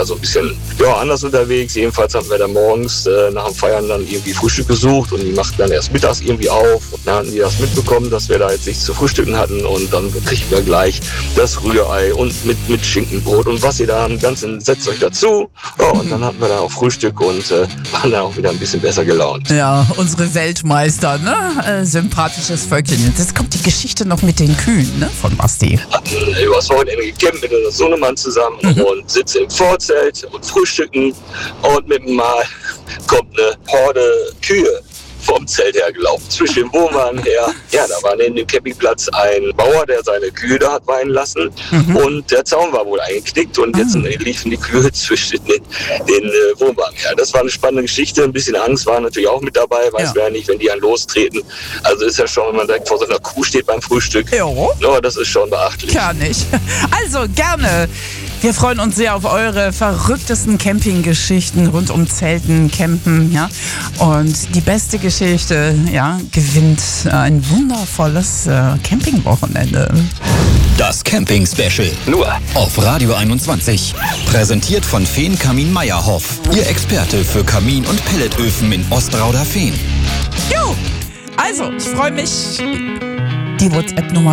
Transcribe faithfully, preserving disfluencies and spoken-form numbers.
ja so ein bisschen ja, anders unterwegs. Jedenfalls hatten wir dann morgens äh, nach dem Feiern dann irgendwie Frühstück gesucht und die machten dann erst mittags irgendwie auf. Und dann hatten die das mitbekommen, dass wir da jetzt nichts zu frühstücken hatten und dann kriegten wir gleich das Rührei und mit, mit Schinkenbrot und was ihr da am ganzen, setzt euch dazu. Ja, und dann hatten wir dann auch Frühstück und äh, waren dann auch wieder ein bisschen besser gelaunt. Ja, unsere Weltmeister, ne? Äh, sympathisches Völkchen. Jetzt kommt die Geschichte noch mit den Kühen, ne? Von Basti. Hatten übers Wochenende gecampt mit unserem Sohnemann zusammen mhm. und sitzen im Vorzelt und frühstücken und mit Mal kommt eine Horde Kühe vom Zelt hergelaufen, zwischen den Wohnwagen her. Ja, da war neben dem Campingplatz ein Bauer, der seine Kühe da hat weiden lassen mhm. und der Zaun war wohl eingeknickt und jetzt mhm. liefen die Kühe zwischen den, den äh, Wohnwagen her. Das war eine spannende Geschichte, ein bisschen Angst war natürlich auch mit dabei, weiß ja. wer nicht, wenn die dann lostreten. Also ist ja schon, wenn man direkt vor so einer Kuh steht beim Frühstück, jo. no, das ist schon beachtlich. Gar nicht. Also gerne. Wir freuen uns sehr auf eure verrücktesten Campinggeschichten rund um Zelten, Campen, ja. Und die beste Geschichte, ja, gewinnt ein wundervolles äh, Campingwochenende. Das Camping-Special. Nur auf Radio einundzwanzig. Präsentiert von Feen Kamin Meyerhoff. Ihr Experte für Kamin- und Pelletöfen in Ostrauder-Feen. Jo, also, ich freue mich. Die WhatsApp-Nummer